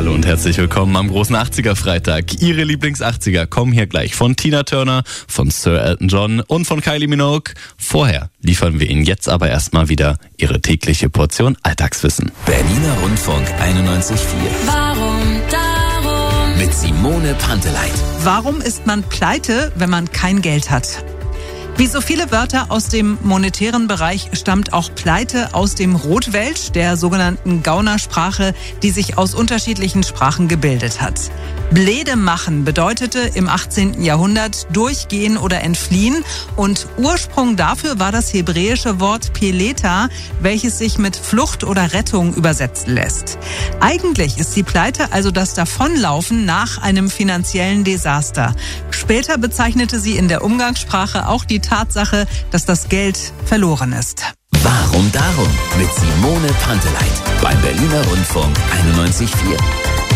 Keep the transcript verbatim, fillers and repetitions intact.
Hallo und herzlich willkommen am großen achtziger-Freitag. Ihre Lieblings-achtziger kommen hier gleich von Tina Turner, von Sir Elton John und von Kylie Minogue. Vorher liefern wir Ihnen jetzt aber erstmal wieder Ihre tägliche Portion Alltagswissen. Berliner Rundfunk einundneunzig Komma vier. Warum, darum. Mit Simone Panteleit. Warum ist man pleite, wenn man kein Geld hat? Wie so viele Wörter aus dem monetären Bereich stammt auch Pleite aus dem Rotwelsch, der sogenannten Gaunersprache, die sich aus unterschiedlichen Sprachen gebildet hat. Blede machen bedeutete im achtzehnten Jahrhundert durchgehen oder entfliehen und Ursprung dafür war das hebräische Wort Peleta, welches sich mit Flucht oder Rettung übersetzen lässt. Eigentlich ist die Pleite also das Davonlaufen nach einem finanziellen Desaster. Später bezeichnete sie in der Umgangssprache auch die Tatsache, dass das Geld verloren ist. Warum darum? Mit Simone Panteleit beim Berliner Rundfunk einundneunzig Komma vier.